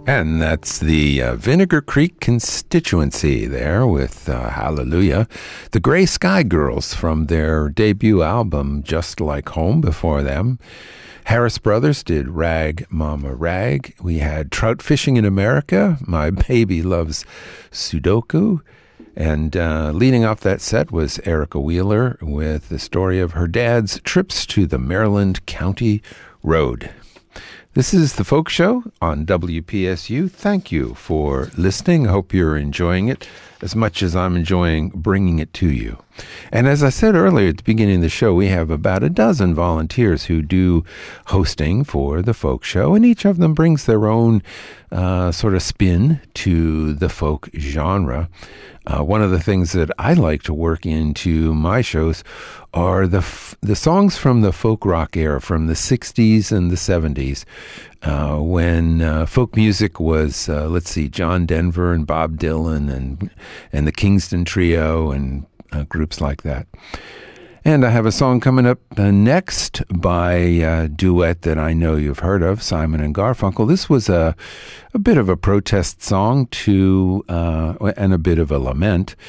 And that's the Vinegar Creek constituency there with Hallelujah. The Gray Sky Girls from their debut album, Just Like Home, before them. Harris Brothers did Rag Mama Rag. We had Trout Fishing in America, My Baby Loves Sudoku. And leading off that set was Erica Wheeler with the story of her dad's trips to the Maryland County Road. This is The Folk Show on WPSU. Thank you for listening. I hope you're enjoying it as much as I'm enjoying bringing it to you. And as I said earlier at the beginning of the show, we have about a dozen volunteers who do hosting for The Folk Show, and each of them brings their own sort of spin to the folk genre. One of the things that I like to work into my shows are the songs from the folk rock era, from the 60s and the 70s, when folk music was, John Denver and Bob Dylan and the Kingston Trio and groups like that. And I have a song coming up next by a duet that I know you've heard of, Simon and Garfunkel. This was a bit of a protest song and a bit of a lament